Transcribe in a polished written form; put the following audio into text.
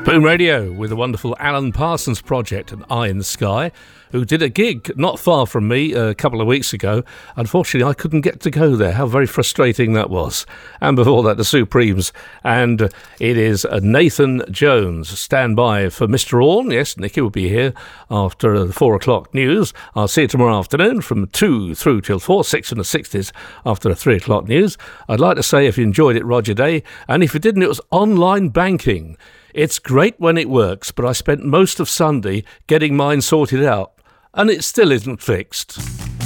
Boom Radio with the wonderful Alan Parsons Project and Eye in the Sky, who did a gig not far from me a couple of weeks ago. Unfortunately, I couldn't get to go there. How very frustrating that was. And before that, the Supremes. And it is Nathan Jones. Stand by for Mr. Orne. Yes, Nicky will be here after the 4 o'clock news. I'll see you tomorrow afternoon from 2 through till 4, 6 in the 60s after the 3 o'clock news. I'd like to say if you enjoyed it, Roger Day. And if you didn't, it was online banking. It's great when it works, but I spent most of Sunday getting mine sorted out, and it still isn't fixed.